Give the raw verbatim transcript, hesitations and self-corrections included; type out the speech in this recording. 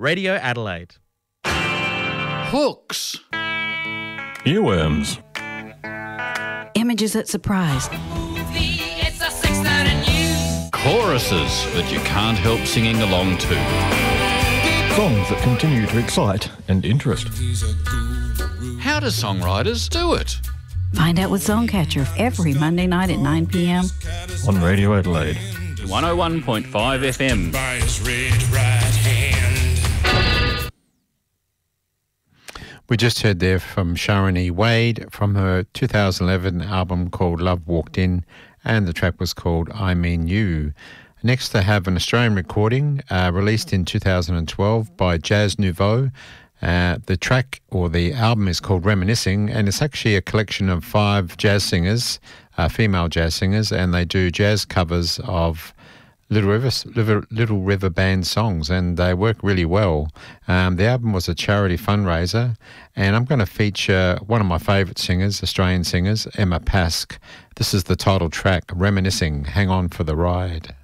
Radio Adelaide. Hooks. Earworms. Images that surprise. Choruses that you can't help singing along to. Songs that continue to excite and interest. How do songwriters do it? Find out with Songcatcher every Monday night at nine p.m. on Radio Adelaide. one oh one point five F M. We just heard there from Sharoni Wade from her two thousand eleven album called Love Walked In, and the track was called I Mean You. Next, I have an Australian recording uh, released in two thousand twelve by Jazz Nouveau. Uh, the track or the album is called Reminiscing, and it's actually a collection of five jazz singers, uh, female jazz singers, and they do jazz covers of Little River, Little, Little River Band songs, and they work really well. Um, the album was a charity fundraiser, and I'm going to feature one of my favourite singers, Australian singers, Emma Pask. This is the title track, Reminiscing. Hang on for the ride.